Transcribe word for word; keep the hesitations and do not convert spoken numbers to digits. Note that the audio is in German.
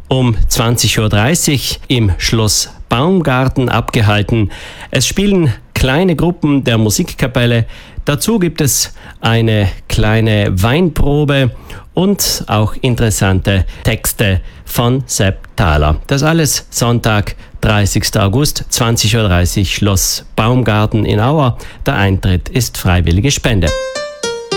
um zwanzig Uhr dreißig im Schloss Baumgarten abgehalten. Es spielen kleine Gruppen der Musikkapelle. Dazu gibt es eine kleine Weinprobe und auch interessante Texte von Sepp Thaler. Das alles Sonntag, dreißigster August, zwanzig Uhr dreißig, Schloss Baumgarten in Auer. Der Eintritt ist freiwillige Spende.